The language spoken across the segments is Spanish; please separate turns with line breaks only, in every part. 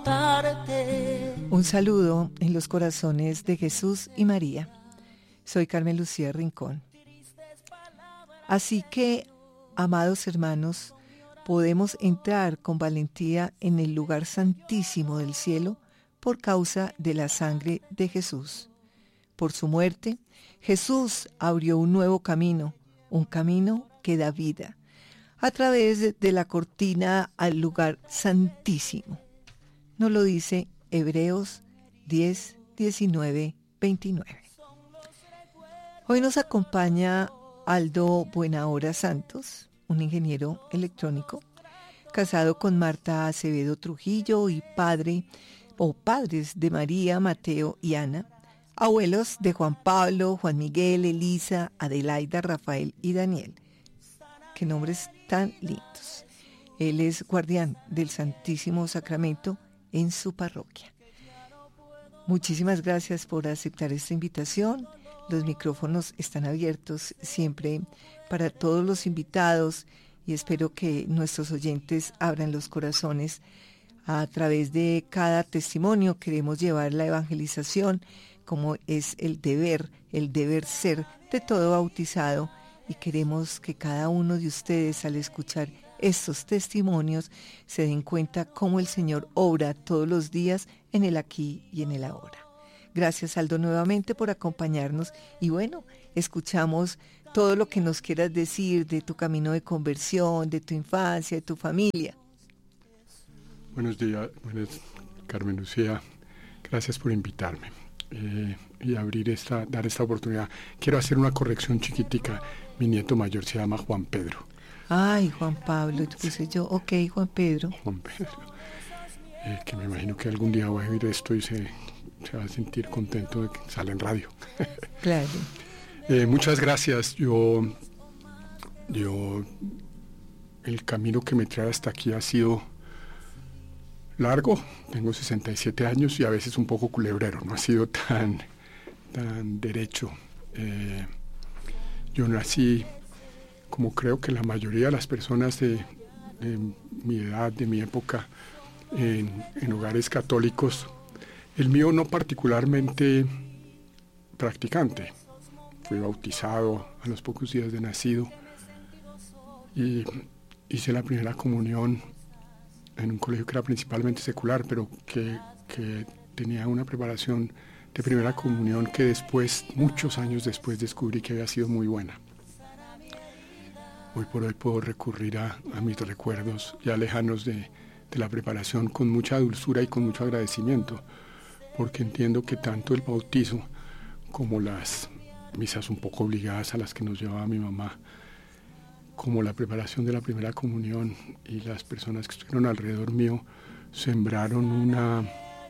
Un saludo en los corazones de Jesús y María. Soy Carmen Lucía Rincón. Así que, amados hermanos, podemos entrar con valentía en el lugar santísimo del cielo por causa de la sangre de Jesús. Por su muerte, Jesús abrió un nuevo camino, un camino que da vida, a través de la cortina al lugar santísimo. Nos lo dice Hebreos 10, 19, 29. Hoy nos acompaña Aldo Buenahora Santos, un ingeniero electrónico, casado con Marta Acevedo Trujillo y padres de María, Mateo y Ana, abuelos de Juan Pablo, Juan Miguel, Elisa, Adelaida, Rafael y Daniel. Qué nombres tan lindos. Él es guardián del Santísimo Sacramento en su parroquia. Muchísimas gracias por aceptar esta invitación. Los micrófonos están abiertos siempre para todos los invitados y espero que nuestros oyentes abran los corazones. A través de cada testimonio queremos llevar la evangelización como es el deber ser de todo bautizado, y queremos que cada uno de ustedes, al escuchar estos testimonios, se den cuenta cómo el Señor obra todos los días en el aquí y en el ahora. Gracias, Aldo, nuevamente por acompañarnos y bueno, escuchamos todo lo que nos quieras decir de tu camino de conversión, de tu infancia, de tu familia.
Buenos días, Carmen Lucía, gracias por invitarme y dar esta oportunidad. Quiero hacer una corrección chiquitica. Mi nieto mayor se llama Juan Pedro.
Ay, Juan Pablo, puse yo, ok, Juan Pedro.
Juan Pedro, que me imagino que algún día va a oír esto y se va a sentir contento de que sale en radio.
Claro.
Muchas gracias. Yo el camino que me trae hasta aquí ha sido largo. Tengo 67 años y a veces un poco culebrero. No ha sido tan derecho. Yo nací, como creo que la mayoría de las personas de mi edad, de mi época, en hogares católicos. El mío no particularmente practicante. Fui bautizado a los pocos días de nacido y hice la primera comunión en un colegio que era principalmente secular, pero que tenía una preparación de primera comunión que después, muchos años después, descubrí que había sido muy buena. Hoy por hoy puedo recurrir a mis recuerdos ya lejanos de la preparación con mucha dulzura y con mucho agradecimiento, porque entiendo que tanto el bautizo como las misas un poco obligadas a las que nos llevaba mi mamá, como la preparación de la primera comunión y las personas que estuvieron alrededor mío, sembraron una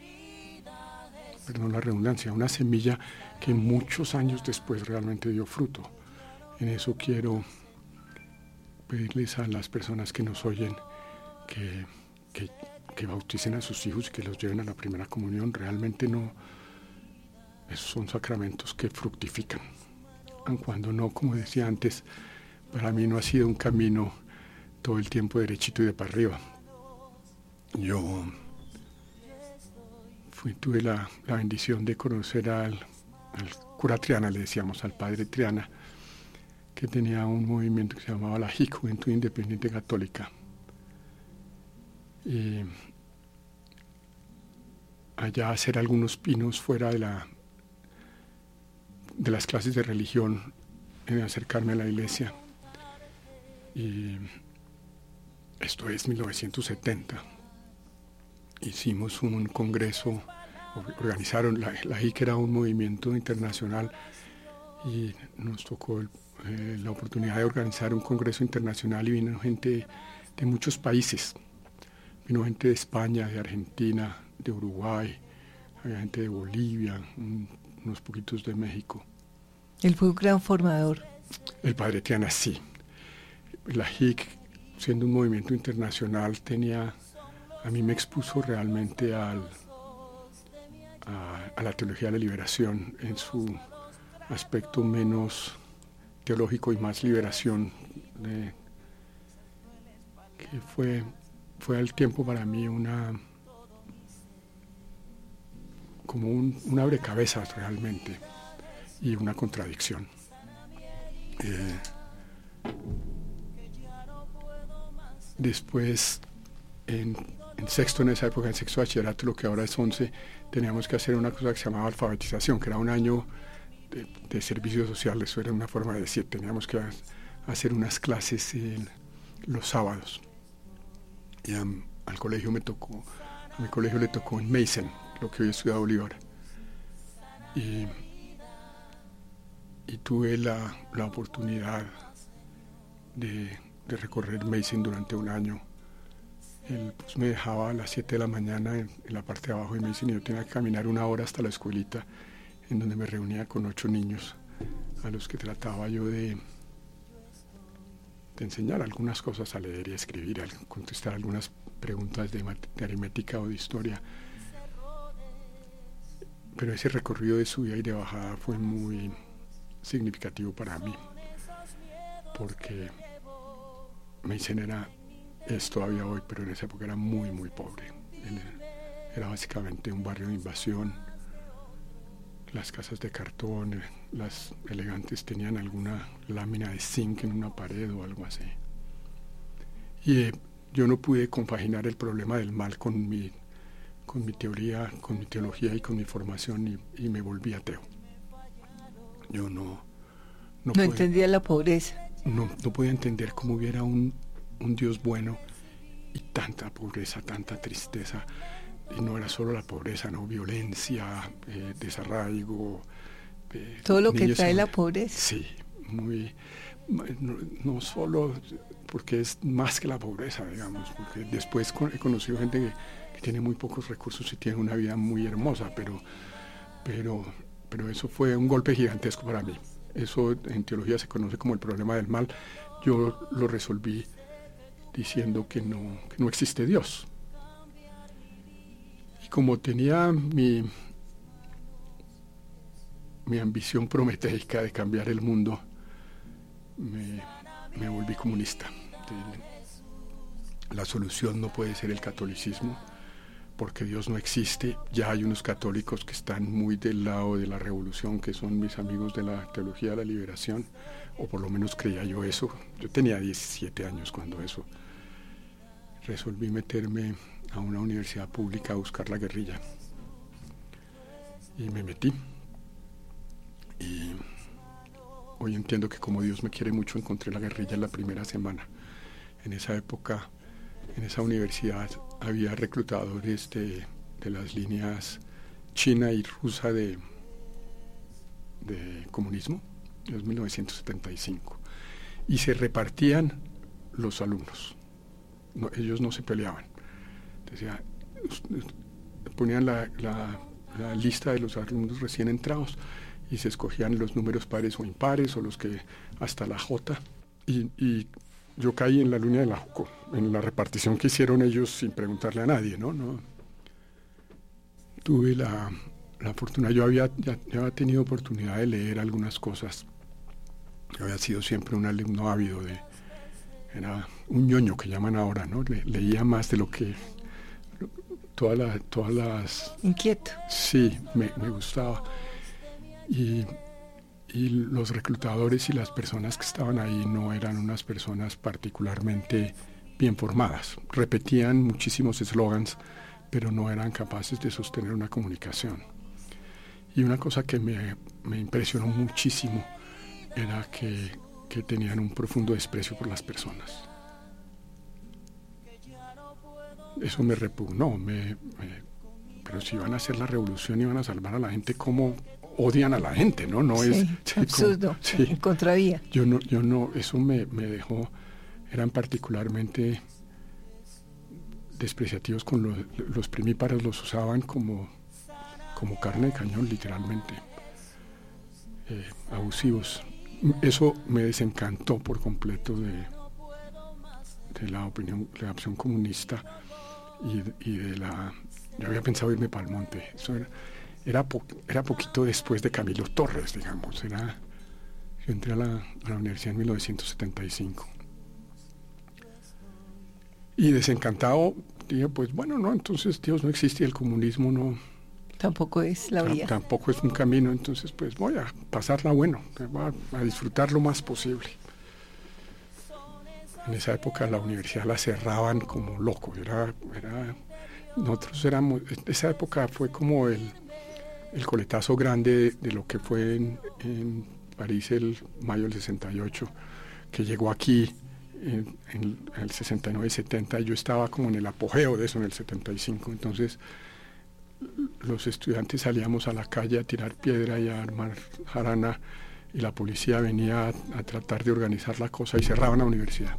semilla que muchos años después realmente dio fruto. En eso quiero pedirles a las personas que nos oyen que bauticen a sus hijos y que los lleven a la primera comunión. Realmente no, esos son sacramentos que fructifican. Aun cuando no, como decía antes, para mí no ha sido un camino todo el tiempo derechito y de para arriba. Yo tuve la bendición de conocer al cura Triana, le decíamos, al padre Triana, que tenía un movimiento que se llamaba la JIC, Juventud Independiente Católica. Y allá hacer algunos pinos fuera de las clases de religión, en acercarme a la iglesia. Y esto es 1970. Hicimos un congreso, organizaron, la JIC era un movimiento internacional y nos tocó la oportunidad de organizar un congreso internacional y vino gente de muchos países. Vino gente de España, de Argentina, de Uruguay, había gente de Bolivia, unos poquitos de México.
Él fue un gran formador.
El padre Triana, sí. La JIC, siendo un movimiento internacional, a mí me expuso realmente a la teología de la liberación en su aspecto menos teológico y más liberación, que fue al tiempo para mí una como un abrecabezas realmente y una contradicción. Después, en sexto, en esa época, en sexto bachillerato, lo que ahora es 11, teníamos que hacer una cosa que se llamaba alfabetización, que era un año de servicio social. Eso era una forma de decir, teníamos que hacer unas clases los sábados. Y a mi colegio le tocó en Mason, lo que hoy es Ciudad Bolívar. Y tuve la oportunidad de recorrer Mason durante un año. Él pues, me dejaba a las 7 de la mañana en la parte de abajo de Mason y yo tenía que caminar 1 hora hasta la escuelita, en donde me reunía con 8 niños a los que trataba yo de enseñar algunas cosas, a leer y a escribir, a contestar algunas preguntas de aritmética o de historia. Pero ese recorrido de subida y de bajada fue muy significativo para mí, porque Mason es todavía hoy, pero en esa época era muy, muy pobre. Era básicamente un barrio de invasión. Las casas de cartón, las elegantes tenían alguna lámina de zinc en una pared o algo así. Y yo no pude compaginar el problema del mal con mi teoría, con mi teología y con mi formación, y me volví ateo. Yo no
entendía la pobreza.
No podía entender cómo hubiera un Dios bueno y tanta pobreza, tanta tristeza. Y no era solo la pobreza, no, violencia, desarraigo.
Todo lo que trae la pobreza.
Sí, no solo porque es más que la pobreza, digamos, porque después he conocido gente que tiene muy pocos recursos y tiene una vida muy hermosa, pero eso fue un golpe gigantesco para mí. Eso en teología se conoce como el problema del mal. Yo lo resolví diciendo que no existe Dios. Y como tenía mi ambición prometeica de cambiar el mundo, me volví comunista. La solución no puede ser el catolicismo, porque Dios no existe. Ya hay unos católicos que están muy del lado de la revolución, que son mis amigos de la teología de la liberación, o por lo menos creía yo eso. Yo tenía 17 años cuando eso. Resolví meterme a una universidad pública a buscar la guerrilla. Y me metí. Y hoy entiendo que como Dios me quiere mucho, encontré la guerrilla en la primera semana. En esa época, en esa universidad, había reclutadores de las líneas china y rusa de comunismo, en 1975. Y se repartían los alumnos. Ellos no se peleaban. Decía, ponían la lista de los alumnos recién entrados y se escogían los números pares o impares o los que hasta la J. Y yo caí en la línea de la JUCO, en la repartición que hicieron ellos sin preguntarle a nadie, ¿no? Tuve la fortuna, yo había tenido oportunidad de leer algunas cosas. Yo había sido siempre un alumno ávido era un ñoño que llaman ahora, ¿no? Leía más de lo que todas las...
Inquieto.
Sí, me gustaba. Y los reclutadores y las personas que estaban ahí no eran unas personas particularmente bien formadas. Repetían muchísimos eslogans, pero no eran capaces de sostener una comunicación. Y una cosa que me impresionó muchísimo era que tenían un profundo desprecio por las personas. Eso me repugnó. Pero si iban a hacer la revolución, iban a salvar a la gente, ¿cómo odian a la gente? No
sí,
es
absurdo, sí. En contravía.
Yo no, eso me dejó, eran particularmente despreciativos con los primíparos, los usaban como carne de cañón, literalmente. Abusivos. Eso me desencantó por completo de la opción comunista y de la... Yo había pensado irme para el monte. Eso era poquito después de Camilo Torres, digamos. Yo entré a la universidad en 1975. Y desencantado, dije, pues bueno, no, entonces Dios no existe y el comunismo no
Tampoco es la vía.
Tampoco es un camino, entonces pues voy a pasarla bueno, voy a disfrutar lo más posible. En esa época la universidad la cerraban como loco, nosotros éramos, esa época fue como el coletazo grande de lo que fue en París el mayo del 68, que llegó aquí en el 69 y 70, y yo estaba como en el apogeo de eso en el 75, entonces los estudiantes salíamos a la calle a tirar piedra y a armar jarana, y la policía venía a tratar de organizar la cosa y cerraban la universidad.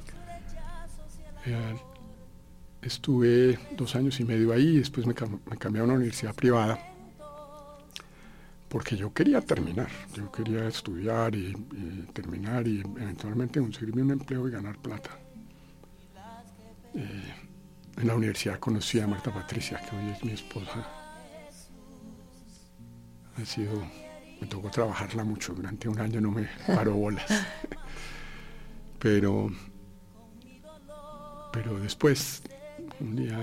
Estuve 2 años y medio ahí, después me cambié a una universidad privada, porque yo quería terminar, yo quería estudiar y terminar y eventualmente conseguirme un empleo y ganar plata. En la universidad conocí a Marta Patricia, que hoy es mi esposa. Me tocó trabajarla mucho, durante un año no me paró bolas. Pero después, un día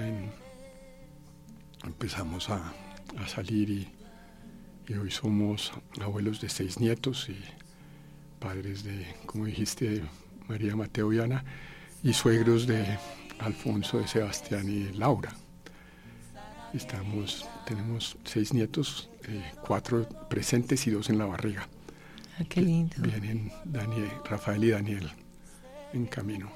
empezamos a salir y hoy somos abuelos de 6 nietos y padres de, como dijiste, María, Mateo y Ana, y suegros de Alfonso, de Sebastián y Laura. Tenemos 6 nietos, 4 presentes y 2 en la barriga.
Ah, qué lindo.
Vienen Rafael y Daniel en camino.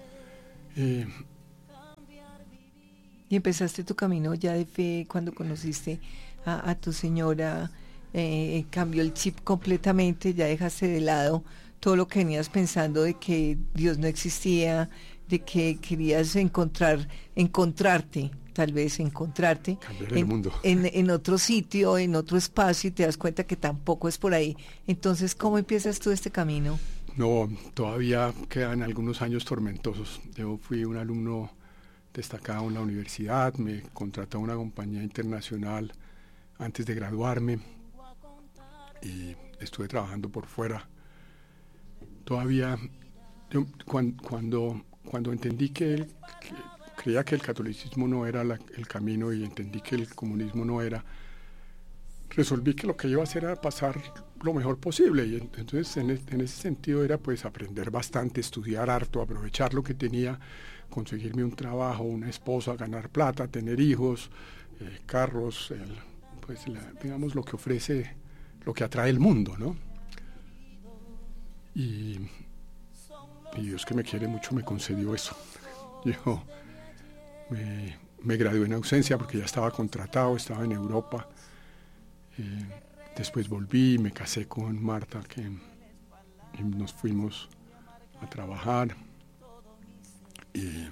Y empezaste tu camino ya de fe cuando conociste a tu señora, cambió el chip completamente, ya dejaste de lado todo lo que venías pensando de que Dios no existía, de que querías encontrarte,
cambiar el mundo.
En otro sitio, en otro espacio, y te das cuenta que tampoco es por ahí. Entonces, ¿cómo empiezas tú este camino?
No, todavía quedan algunos años tormentosos. Yo fui un alumno destacado en la universidad, me contrató una compañía internacional antes de graduarme y estuve trabajando por fuera. Todavía, cuando entendí que creía que el catolicismo no era el camino y entendí que el comunismo no era, resolví que lo que iba a hacer era pasar lo mejor posible, y entonces en ese sentido era pues aprender bastante, estudiar harto, aprovechar lo que tenía, conseguirme un trabajo, una esposa, ganar plata, tener hijos, carros, digamos lo que ofrece, lo que atrae el mundo, ¿no? Y Dios, que me quiere mucho, me concedió eso. Yo me gradué en ausencia porque ya estaba contratado, estaba en Europa. Después volví, me casé con Marta, y nos fuimos a trabajar. Y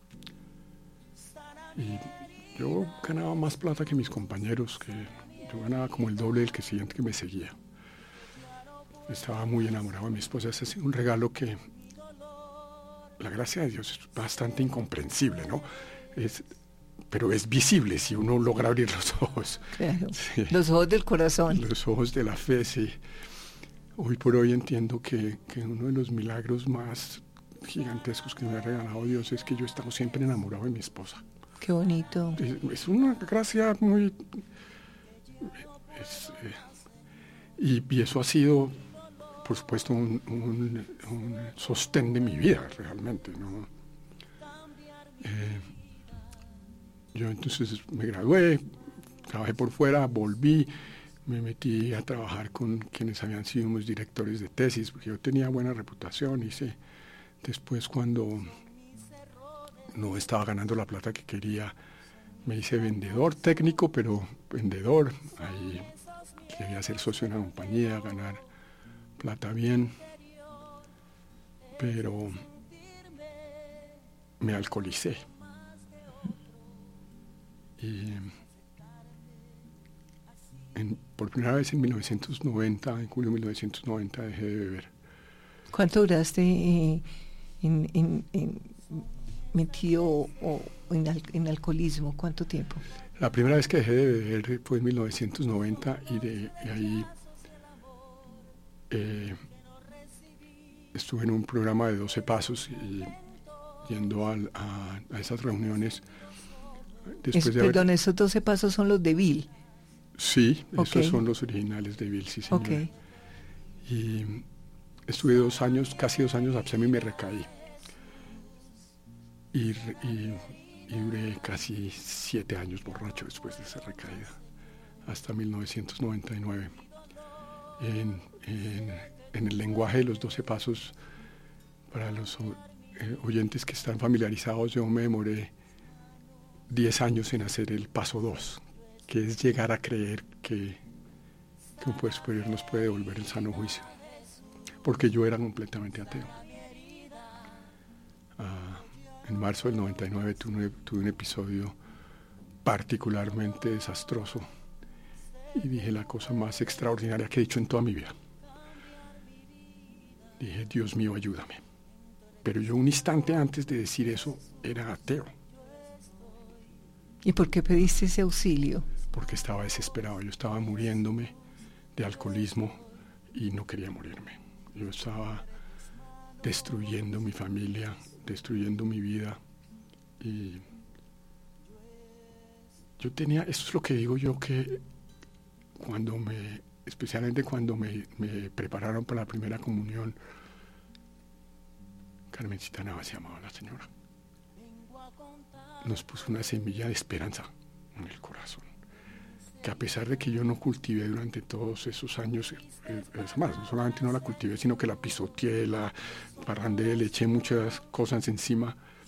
yo ganaba más plata que mis compañeros, que yo ganaba como el doble del siguiente que me seguía. Estaba muy enamorado de mi esposa. Ese es un regalo que, la gracia de Dios, es bastante incomprensible, ¿no? Pero es visible si uno logra abrir los ojos.
Claro,
sí.
Los ojos del corazón.
Los ojos de la fe, sí. Hoy por hoy entiendo que uno de los milagros más gigantescos que me ha regalado Dios es que yo he estado siempre enamorado de mi esposa.
Qué bonito.
Es una gracia muy... y eso ha sido, por supuesto, un sostén de mi vida, realmente, ¿no? Yo entonces me gradué, trabajé por fuera, volví, me metí a trabajar con quienes habían sido mis directores de tesis, porque yo tenía buena reputación. Después, cuando no estaba ganando la plata que quería, me hice vendedor técnico, pero vendedor. Ahí quería ser socio de una compañía, ganar plata bien, pero me alcoholicé. Y por primera vez en 1990, en julio de 1990, dejé de beber.
¿Cuánto duraste metido en alcoholismo? ¿Cuánto tiempo?
La primera vez que dejé de beber fue en 1990 y de ahí estuve en un programa de 12 pasos y yendo a esas reuniones.
Perdón, esos 12 pasos son los de Bill.
Sí,
Okay.
esos son los originales de Bill, sí, señora.
Ok.
Y estuve 2 años, casi 2 años abstemio y me recaí. Y duré casi 7 años borracho después de esa recaída, hasta 1999. En el lenguaje de los 12 pasos, para los oyentes que están familiarizados, yo me demoré 10 años en hacer el paso 2, que es llegar a creer que un poder superior nos puede devolver el sano juicio, porque yo era completamente ateo. En marzo del 99 tuve un episodio particularmente desastroso y dije la cosa más extraordinaria que he dicho en toda mi vida. Dije, Dios mío, ayúdame. Pero yo un instante antes de decir eso era ateo.
¿Y por qué pediste ese auxilio?
Porque estaba desesperado, yo estaba muriéndome de alcoholismo y no quería morirme. Yo estaba destruyendo mi familia, destruyendo mi vida, y yo tenía, eso es lo que digo yo, que especialmente cuando me prepararon para la primera comunión, Carmencita Nava se llamaba la señora, nos puso una semilla de esperanza en el corazón, que a pesar de que yo no cultivé durante todos esos años, es más, no solamente no la cultivé, sino que la pisoteé, la parrandé, le eché muchas cosas encima,